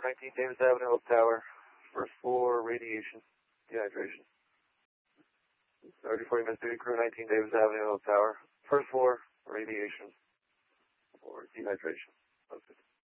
19 Davis Avenue, Hope Tower. First floor, radiation, dehydration. 30-40 minutes duty crew, 19 Davis Avenue, Hope Tower. First floor, radiation, or dehydration.